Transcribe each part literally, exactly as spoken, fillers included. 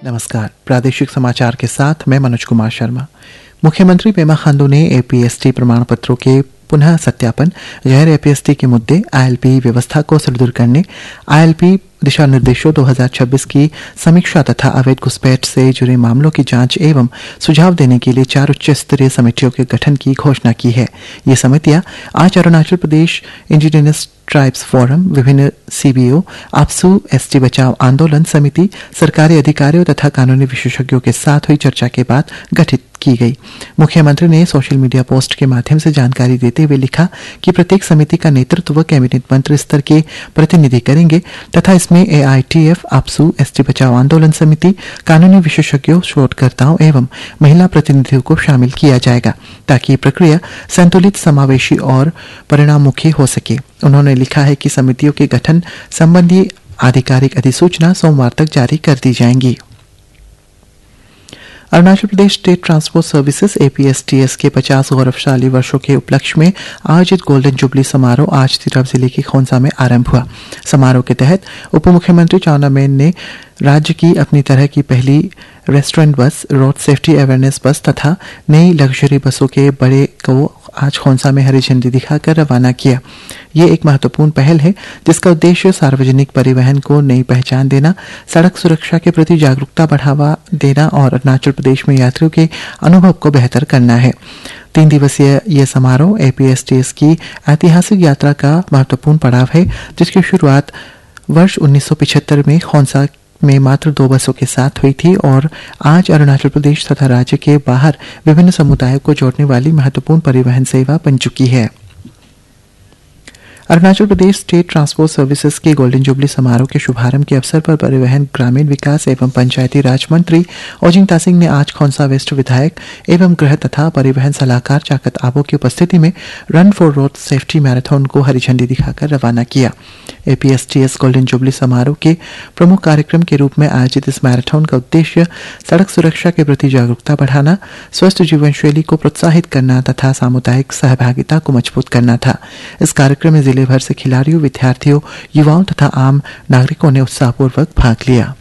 नमस्कार, प्रादेशिक समाचार के साथ मैं मनोज कुमार शर्मा। मुख्यमंत्री पेमा खांडू ने एपीएसटी प्रमाण पत्रों के पुनः सत्यापन, गैर एपीएसटी के मुद्दे, आईएलपी व्यवस्था को सुदृढ़ करने, आईएलपी दिशा निर्देशों दो हज़ार छब्बीस की समीक्षा तथा अवैध घुसपैठ से जुड़े मामलों की जांच एवं सुझाव देने के लिए चार उच्च स्तरीय समितियों के गठन की घोषणा की है। ये समितियां आज Arunachal Pradesh indigenous tribes forum, विभिन्न सीबीओ, आपसू, एसटी बचाव आंदोलन समिति, सरकारी अधिकारियों तथा कानूनी विशेषज्ञों के साथ हुई चर्चा के बाद गठित की गई। मुख्यमंत्री ने सोशल मीडिया पोस्ट के माध्यम से जानकारी देते हुए लिखा कि प्रत्येक समिति का नेतृत्व कैबिनेट मंत्री स्तर के प्रतिनिधि करेंगे तथा इसमें एआईटीएफ, आपसू, एसटी बचाव आंदोलन समिति, कानूनी विशेषज्ञों, शोधकर्ताओं एवं महिला प्रतिनिधियों को शामिल किया जाएगा ताकि प्रक्रिया संतुलित, समावेशी और परिणाममुखी हो सके। उन्होंने लिखा है कि समितियों के गठन संबंधी आधिकारिक अधिसूचना सोमवार तक जारी कर दी जाएंगी। Arunachal Pradesh state transport services एपीएसटीएस के पचास गौरवशाली वर्षों के उपलक्ष्य में आयोजित गोल्डन जुबली समारोह आज तिरप जिले के खोंसा में आरंभ हुआ। समारोह के तहत उप मुख्यमंत्री चाउना मेन ने राज्य की अपनी तरह की पहली रेस्टोरेंट बस, रोड सेफ्टी अवेयरनेस बस तथा नई लग्जरी बसों के बड़े को आज खोंसा में हरी झंडी दिखाकर रवाना किया। ये एक महत्वपूर्ण पहल है जिसका उद्देश्य सार्वजनिक परिवहन को नई पहचान देना, सड़क सुरक्षा के प्रति जागरूकता बढ़ावा देना और अरुणाचल प्रदेश में यात्रियों के अनुभव को बेहतर करना है। तीन दिवसीय यह समारोह एपीएसटीएस की ऐतिहासिक यात्रा का महत्वपूर्ण पड़ाव है, जिसकी शुरुआत वर्ष उन्नीस सौ पिछहत्तर में खोंसा में मात्र दो बसों के साथ हुई थी और आज अरुणाचल प्रदेश तथा राज्य के बाहर विभिन्न समुदायों को जोड़ने वाली महत्वपूर्ण परिवहन सेवा बन चुकी है। Arunachal Pradesh state transport services के गोल्डन जुबली समारोह के शुभारंभ के अवसर पर परिवहन, ग्रामीण विकास एवं पंचायती राज मंत्री ओजिंग तासिंग ने आज खोंसा वेस्ट विधायक एवं गृह तथा परिवहन सलाहकार चाकत आबो की उपस्थिति में run for road safety marathon को हरी झंडी दिखाकर रवाना किया। एपीएसटीएस गोल्डन जुबली समारोह के प्रमुख कार्यक्रम के रूप में आयोजित इस मैराथन का उद्देश्य सड़क सुरक्षा के प्रति जागरूकता बढ़ाना, स्वस्थ जीवन शैली को प्रोत्साहित करना तथा सामुदायिक सहभागिता को मजबूत करना था। इस कार्यक्रम में जिले भर से खिलाड़ियों, विद्यार्थियों, युवाओं तथा आम नागरिकों ने उत्साहपूर्वक भाग लिया।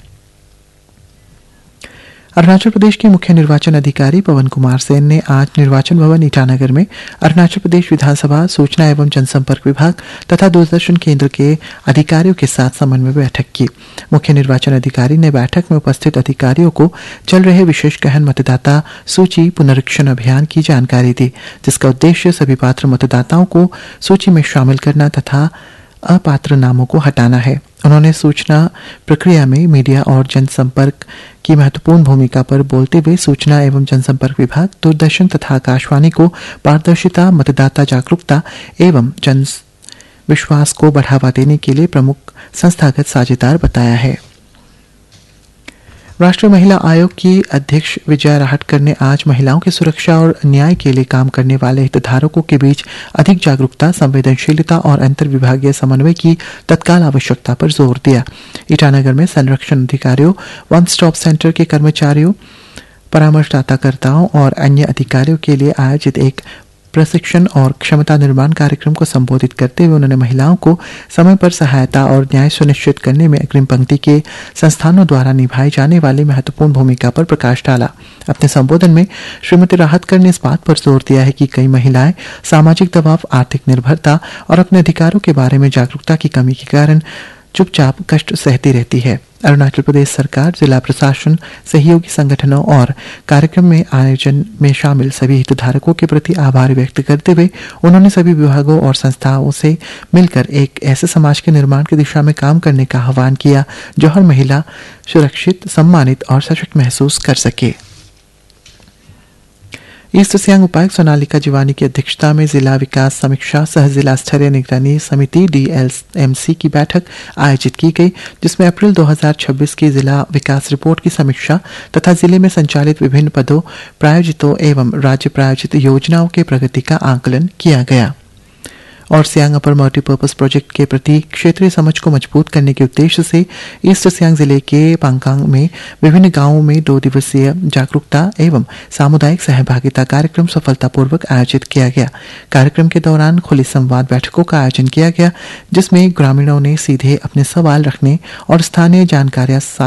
अरुणाचल प्रदेश के मुख्य निर्वाचन अधिकारी पवन कुमार सेन ने आज निर्वाचन भवन ईटानगर में अरुणाचल प्रदेश विधानसभा, सूचना एवं जनसंपर्क विभाग तथा दूरदर्शन केंद्र के अधिकारियों के साथ समन्वय बैठक की। मुख्य निर्वाचन अधिकारी ने बैठक में उपस्थित अधिकारियों को चल रहे विशेष गहन मतदाता सूची पुनरीक्षण अभियान की जानकारी दी, जिसका उद्देश्य सभी पात्र मतदाताओं को सूची में शामिल करना तथा अपात्र नामों को हटाना है। उन्होंने सूचना प्रक्रिया में मीडिया और जनसंपर्क की महत्वपूर्ण भूमिका पर बोलते हुए सूचना एवं जनसंपर्क विभाग, दूरदर्शन तथा आकाशवाणी को पारदर्शिता, मतदाता जागरूकता एवं जन विश्वास को बढ़ावा देने के लिए प्रमुख संस्थागत साझेदार बताया है। राष्ट्रीय महिला आयोग की अध्यक्ष विजया राहटकर ने आज महिलाओं की सुरक्षा और न्याय के लिए काम करने वाले हितधारकों के बीच अधिक जागरूकता, संवेदनशीलता और अंतर विभागीय समन्वय की तत्काल आवश्यकता पर जोर दिया। ईटानगर में संरक्षण अधिकारियों, वन स्टॉप सेंटर के कर्मचारियों, परामर्शदाताकर्ताओं और अन्य अधिकारियों के लिए आयोजित एक प्रशिक्षण और क्षमता निर्माण कार्यक्रम को संबोधित करते हुए उन्होंने महिलाओं को समय पर सहायता और न्याय सुनिश्चित करने में अग्रिम पंक्ति के संस्थानों द्वारा निभाई जाने वाली महत्वपूर्ण भूमिका पर प्रकाश डाला। अपने संबोधन में श्रीमती राहतकर ने इस बात पर जोर दिया है कि कई महिलाएं सामाजिक दबाव, आर्थिक निर्भरता और अपने अधिकारों के बारे में जागरूकता की कमी के कारण चुपचाप कष्ट सहती रहती है। अरुणाचल प्रदेश सरकार, जिला प्रशासन, सहयोगी संगठनों और कार्यक्रम में आयोजन में शामिल सभी हितधारकों के प्रति आभार व्यक्त करते हुए उन्होंने सभी विभागों और संस्थाओं से मिलकर एक ऐसे समाज के निर्माण की दिशा में काम करने का आह्वान किया जो हर महिला सुरक्षित, सम्मानित और सशक्त महसूस कर सके। ईस्ट सियांग उपायुक्त सोनालिका जिवानी की अध्यक्षता में जिला विकास समीक्षा सह जिला स्तरीय निगरानी समिति डीएलएमसी की बैठक आयोजित की गई, जिसमें अप्रैल दो हज़ार छब्बीस की जिला विकास रिपोर्ट की समीक्षा तथा जिले में संचालित विभिन्न पदों, प्रायोजितों एवं राज्य प्रायोजित योजनाओं के प्रगति का आकलन किया गया। और सियांग अपर मल्टीपर्पज प्रोजेक्ट के प्रति क्षेत्रीय समझ को मजबूत करने के उद्देश्य से ईस्ट सियांग जिले के पांगकांग में विभिन्न गांवों में दो दिवसीय जागरूकता एवं सामुदायिक सहभागिता कार्यक्रम सफलतापूर्वक आयोजित किया गया। कार्यक्रम के दौरान खुली संवाद बैठकों का आयोजन किया गया, जिसमें ग्रामीणों ने सीधे अपने सवाल रखने और स्थानीय जानकारियां